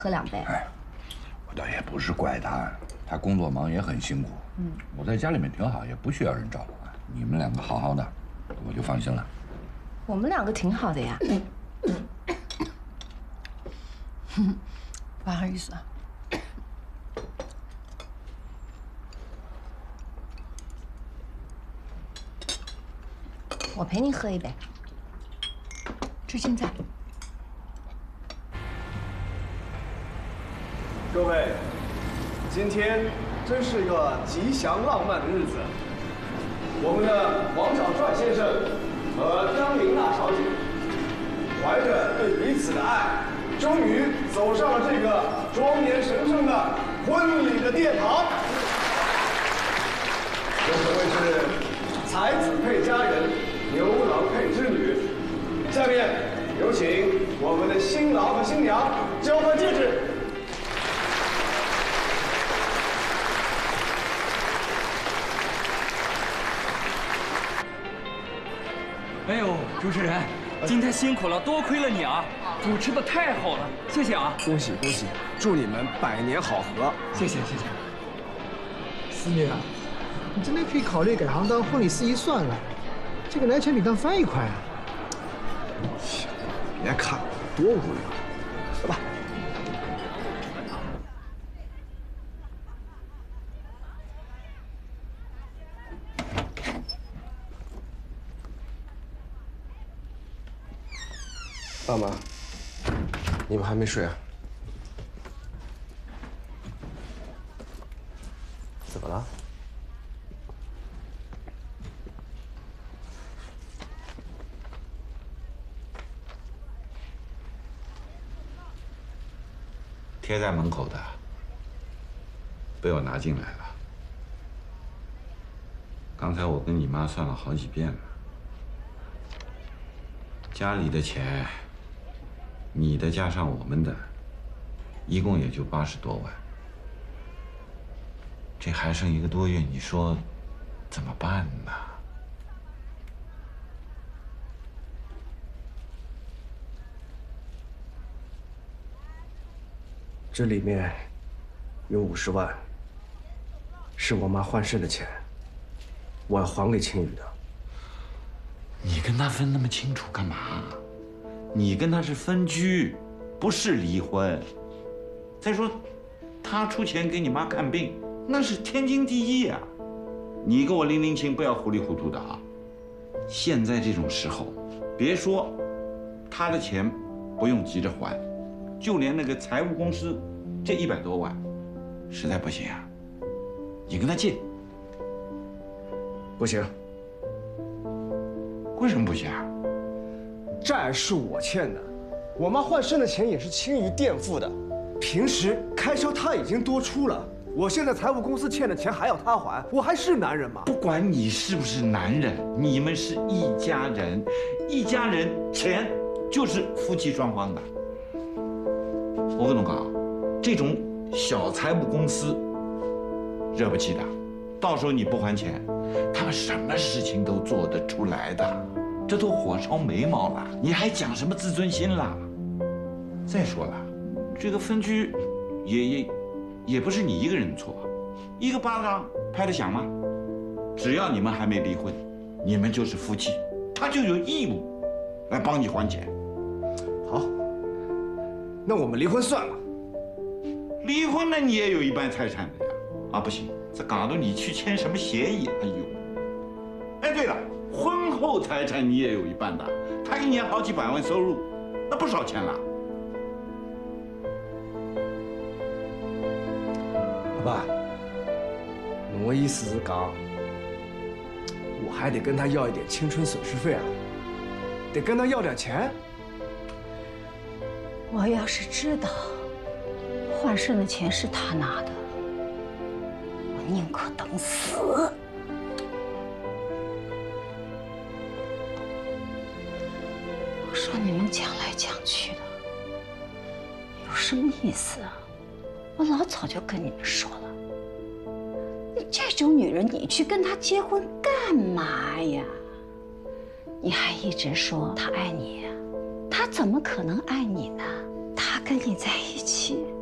喝2杯。 哎，我倒也不是怪他，他工作忙也很辛苦。我在家里面挺好，也不需要人照顾。你们2个好好的，我就放心了。 我们2个挺好的呀。 不好意思啊。 我陪你喝一杯。 知青在。 各位，今天真是个吉祥浪漫的日子。我们的王小帅先生和张琳娜小姐，怀着对彼此的爱，终于走上了这个庄严神圣的婚礼的殿堂。这可谓是才子配佳人，牛郎配织女。下面有请我们的新郎和新娘交换戒指。 哎呦，主持人，今天辛苦了，多亏了你啊，主持的太好了，谢谢啊！ 恭喜恭喜，祝你们百年好合！ 谢谢谢谢。 思女啊，你真的可以考虑改行当婚礼司仪算了，这个来钱比当翻译快啊！ 别看了，多无聊。走吧。爸妈，你们还没睡啊？怎么了？ 贴在门口的，被我拿进来了。刚才我跟你妈算了好几遍了，家里的钱，你的加上我们的，一共也就80多万。这还剩1个多月，你说怎么办呢？ 这里面有50万，是我妈换肾的钱，我要还给青雨的。 你跟他分那么清楚干嘛？你跟他是分居，不是离婚。再说，他出钱给你妈看病，那是天经地义啊。你跟我拎清，不要糊里糊涂的啊。现在这种时候，别说他的钱不用急着还，就连那个财务公司这100多万，实在不行啊，你跟他借。 不行。 为什么不行啊？ 债是我欠的，我妈换肾的钱也是青鱼垫付的，平时开销她已经多出了，我现在财务公司欠的钱还要她还，我还是男人吗？ 不管你是不是男人，你们是一家人，一家人钱就是夫妻双方的。我跟侬讲，这种小财务公司惹不起的，到时候你不还钱，他们什么事情都做得出来的。这都火烧眉毛了，你还讲什么自尊心啦？再说了，这个分居也不是你一个人的错，一个巴掌拍得响吗？只要你们还没离婚，你们就是夫妻，他就有义务来帮你还钱。 好，那我们离婚算了。 离婚了你也有一半财产的呀。啊，不行，这搞得你去签什么协议？哎呦，哎，对了。婚后财产你也有一半的，他一年好几百万收入，那不少钱了。 老爸，我意思是讲，我还得跟他要一点青春损失费啊，得跟他要点钱。 我要是知道换肾的钱是他拿的，我宁可等死。说你们讲来讲去的，有什么意思啊？我老早就跟你们说了，你这种女人，你去跟她结婚干嘛呀？你还一直说她爱你呀，她怎么可能爱你呢？ 他跟你在一起。